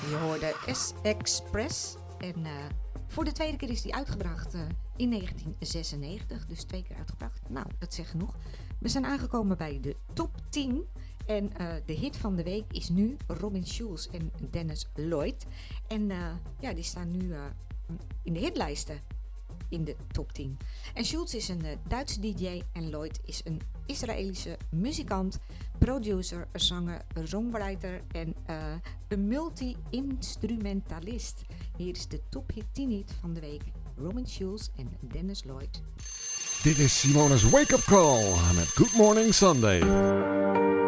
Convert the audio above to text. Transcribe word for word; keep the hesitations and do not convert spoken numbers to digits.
Je hoorde S-Express. En uh, voor de tweede keer is die uitgebracht uh, in negentien zesennegentig. Dus twee keer uitgebracht. Nou, dat zegt genoeg. We zijn aangekomen bij de top tien. En uh, de hit van de week is nu Robin Schulz en Dennis Lloyd. En uh, ja, die staan nu uh, in de hitlijsten in de top tien. En Schulz is een uh, Duitse D J en Lloyd is een Israëlische muzikant, producer, zanger, songwriter en uh, een multi-instrumentalist. Hier is de top hit tien hit van de week. Robin Schulz en Dennis Lloyd. Dit is Simone's Wake Up Call met Good Morning Sunday.